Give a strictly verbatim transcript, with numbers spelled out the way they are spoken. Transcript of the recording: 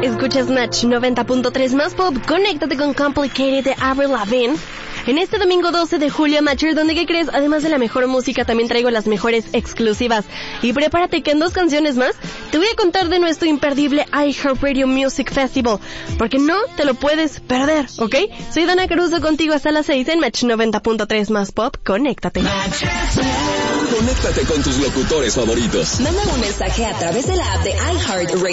Escuchas Match noventa punto tres más pop. Conéctate con Complicated de Avril Lavigne. En este domingo doce de julio, Matcher, donde, ¿qué crees? Además de la mejor música, también traigo las mejores exclusivas. Y prepárate que en dos canciones más te voy a contar de nuestro imperdible iHeartRadio Music Festival, porque no te lo puedes perder, ¿ok? Soy Dana Caruso contigo hasta las seis en Match noventa punto tres más pop. Conéctate. Conéctate con tus locutores favoritos. Manda un mensaje a través de la app de iHeartRadio